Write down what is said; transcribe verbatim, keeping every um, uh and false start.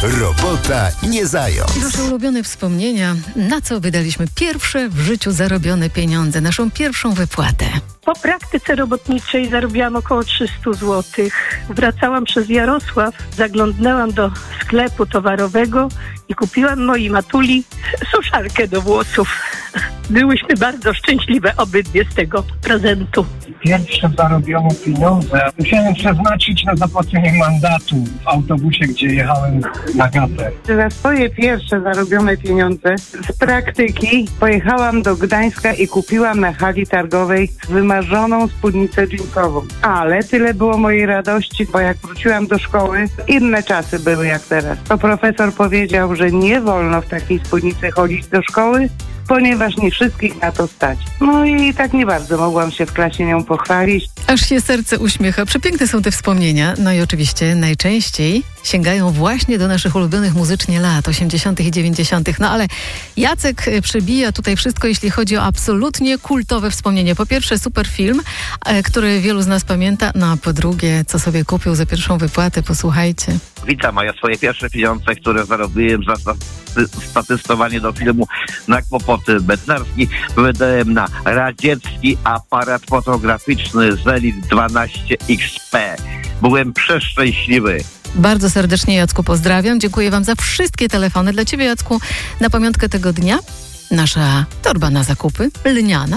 Robota nie zając. Nasze ulubione wspomnienia, na co wydaliśmy pierwsze w życiu zarobione pieniądze, naszą pierwszą wypłatę. Po praktyce robotniczej zarobiłam około trzysta złotych. Wracałam przez Jarosław, zaglądnęłam do sklepu towarowego i kupiłam mojej matuli suszarkę do włosów. Byłyśmy bardzo szczęśliwe obydwie z tego prezentu. Pierwsze zarobione pieniądze musiałem przeznaczyć na zapłacenie mandatu w autobusie, gdzie jechałem na gatę. Za swoje pierwsze zarobione pieniądze z praktyki pojechałam do Gdańska i kupiłam na hali targowej wymarzoną spódnicę dżinsową. Ale tyle było mojej radości, bo jak wróciłam do szkoły, inne czasy były jak teraz. To profesor powiedział, że nie wolno w takiej spódnicy chodzić do szkoły, ponieważ nie wszystkich na to stać. No i tak nie bardzo mogłam się w klasie nią pochwalić. Aż się serce uśmiecha. Przepiękne są te wspomnienia. No i oczywiście najczęściej sięgają właśnie do naszych ulubionych muzycznie lat osiemdziesiątych i dziewięćdziesiątych. No ale Jacek przebija tutaj wszystko, jeśli chodzi o absolutnie kultowe wspomnienie. Po pierwsze super film, który wielu z nas pamięta, no a po drugie, co sobie kupił za pierwszą wypłatę, posłuchajcie. Witam, a ja swoje pierwsze pieniądze, które zarobiłem za statystowanie do filmu na kłopoty bednarski, wydałem na radziecki aparat fotograficzny Zenit dwanaście X P. Byłem przeszczęśliwy. Bardzo serdecznie, Jacku, pozdrawiam. Dziękuję wam za wszystkie telefony. Dla ciebie, Jacku, na pamiątkę tego dnia nasza torba na zakupy lniana.